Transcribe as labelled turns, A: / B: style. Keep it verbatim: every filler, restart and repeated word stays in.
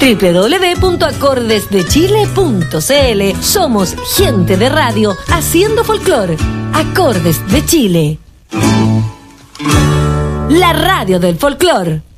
A: doble u doble u doble u punto acordes de chile punto c l. Somos gente de radio haciendo folclor. Acordes de Chile. La radio del folclor.